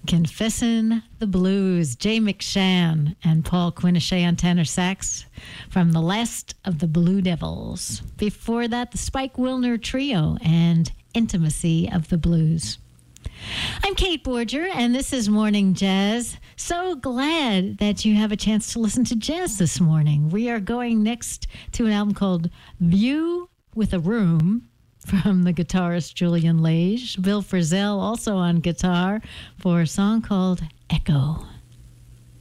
Confessin' the Blues, Jay McShann and Paul Quinochet on tenor sax from The Last of the Blue Devils. Before that, the Spike Wilner Trio and Intimacy of the Blues. I'm Kate Borger, and this is Morning Jazz. So glad that you have a chance to listen to jazz this morning. We are going next to an album called View with a Room from the guitarist Julian Lage. Bill Frisell also on guitar for a song called Echo.